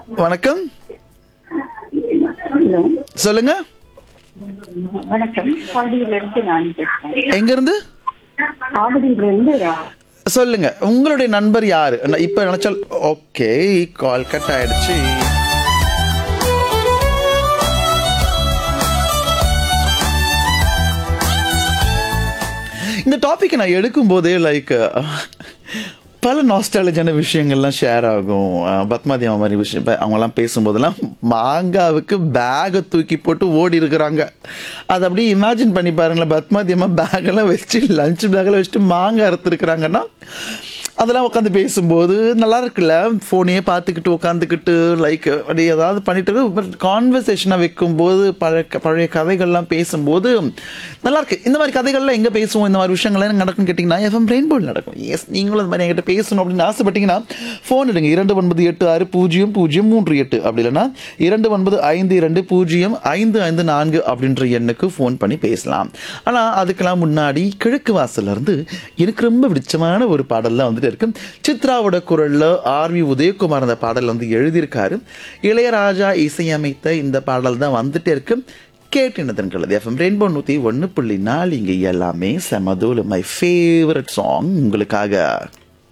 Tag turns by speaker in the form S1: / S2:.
S1: வணக்கம்.
S2: ஹலோ,
S1: சொல்லுங்க.
S2: வணக்கம். ஆவடியிலிருந்து நான் பேசுறேன்.
S1: எங்க இருந்து?
S2: ஆவடியிலிருந்து
S1: சொல்லுங்க. உங்களுடைய நண்பர் யாரு? இப்ப நினைச்சால் ஓகே. கால் கட் ஆயிடுச்சு. இந்த டாபிக் நான் எடுக்கும் போதே லைக் பல நாஸ்டாலஜியான விஷயங்கள்லாம் ஷேர் ஆகும். பத்மாதி அம்மா மாதிரி விஷயம் அவங்கெல்லாம் பேசும்போதெல்லாம் மாங்காவுக்கு பேகை தூக்கி போட்டு ஓடி இருக்கிறாங்க. அதை அப்படியே இமேஜின் பண்ணி பாருங்களேன். பத்மாதி அம்மா பேக்கெல்லாம் வச்சு லஞ்ச் பேக்கில் வச்சுட்டு மாங்காய் அறுத்துருக்குறாங்கன்னா அதெல்லாம் உட்காந்து பேசும்போது நல்லா இருக்குல்ல. ஃபோனையே பார்த்துக்கிட்டு உட்காந்துக்கிட்டு லைக் அப்படி ஏதாவது பண்ணிட்டு பட் கான்வர்சேஷனாக வைக்கும்போது பழைய கதைகள்லாம் பேசும்போது நல்லாயிருக்கு. இந்த மாதிரி கதைகள்லாம் எங்கே பேசுவோம், இந்த மாதிரி விஷயங்கள்லாம் எனக்கு நடக்கும்னு கேட்டிங்கன்னா எஃப்எம் ரெயின்போல் நடக்கும். எஸ், நீங்களும் அந்த மாதிரி என்கிட்ட பேசணும் அப்படின்னு ஆசைப்பட்டீங்கன்னா ஃபோன் எடுங்க. 29860038 அப்படி இல்லைன்னா 2952055554 அப்படின்ற எண்ணுக்கு ஃபோன் பண்ணி பேசலாம். ஆனால் அதுக்கெல்லாம் முன்னாடி கிழக்கு வாசல்லேருந்து எனக்கு ரொம்ப பிடிச்சமான ஒரு பாடல்லாம் வந்துட்டு இருக்கு. சித்ராவோட குரல்ல ஆர்வி உதயகுமார் அந்த பாடல் வந்து எழுதியிருக்காரு. இளையராஜா இசையமைத்த இந்த பாடல் தான் வந்துட்டே இருக்கு. கேட்டினதன்களது எஃப்எம் ரெயின்போ 101.4 இங்கே எல்லாமே செமதூல். மை ஃபேவரட் சாங் உங்களுக்காக.